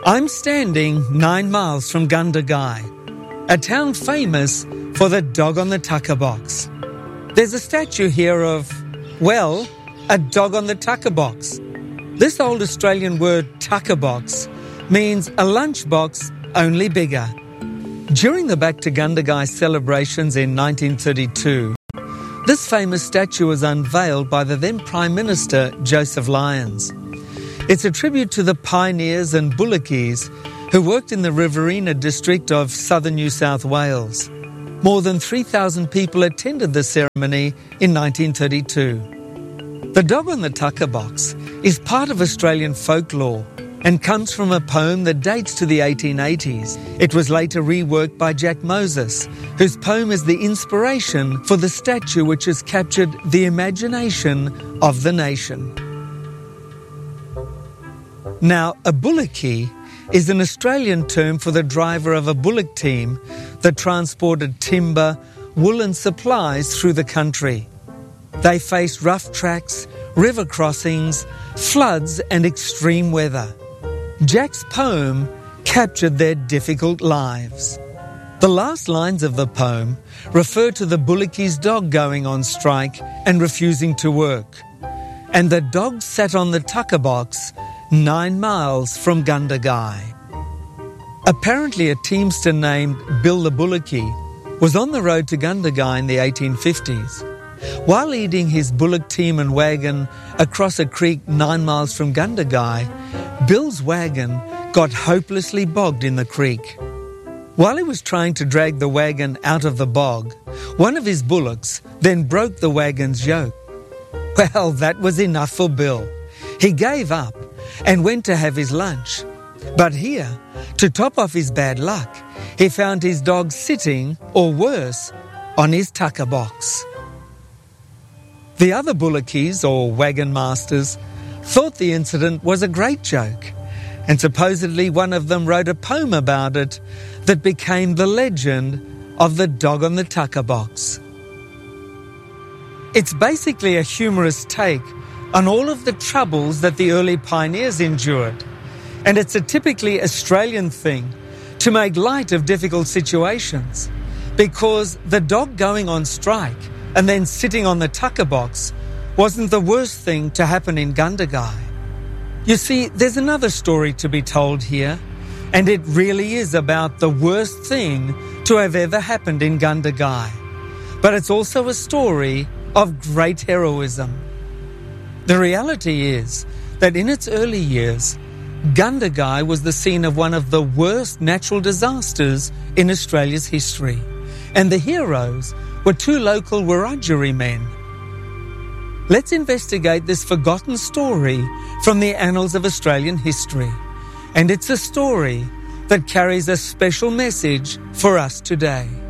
I'm standing 9 miles from Gundagai, a town famous for the dog on the tucker box. There's a statue here of, well, a dog on the tucker box. This old Australian word tucker box means a lunchbox, only bigger. During the Back to Gundagai celebrations in 1932, this famous statue was unveiled by the then Prime Minister Joseph Lyons. It's a tribute to the pioneers and Bullockis who worked in the Riverina district of southern New South Wales. More than 3,000 people attended the ceremony in 1932. The dog on the tucker box is part of Australian folklore and comes from a poem that dates to the 1880s. It was later reworked by Jack Moses, whose poem is the inspiration for the statue which has captured the imagination of the nation. Now, a bullocky is an Australian term for the driver of a bullock team that transported timber, wool and supplies through the country. They faced rough tracks, river crossings, floods and extreme weather. Jack's poem captured their difficult lives. The last lines of the poem refer to the bullocky's dog going on strike and refusing to work. And the dog sat on the tucker box 9 miles from Gundagai. Apparently a teamster named Bill the Bullocky was on the road to Gundagai in the 1850s. While leading his bullock team and wagon across a creek 9 miles from Gundagai, Bill's wagon got hopelessly bogged in the creek. While he was trying to drag the wagon out of the bog, one of his bullocks then broke the wagon's yoke. Well, that was enough for Bill. He gave up and went to have his lunch. But here, to top off his bad luck, he found his dog sitting, or worse, on his tucker box. The other bullockys, or wagon masters, thought the incident was a great joke, and supposedly one of them wrote a poem about it that became the legend of the dog on the tucker box. It's basically a humorous take on all of the troubles that the early pioneers endured, and it's a typically Australian thing to make light of difficult situations, because the dog going on strike and then sitting on the tucker box wasn't the worst thing to happen in Gundagai. You see, there's another story to be told here, and it really is about the worst thing to have ever happened in Gundagai. But it's also a story of great heroism. The reality is that in its early years, Gundagai was the scene of one of the worst natural disasters in Australia's history, and the heroes were two local Wiradjuri men. Let's investigate this forgotten story from the annals of Australian history, and it's a story that carries a special message for us today.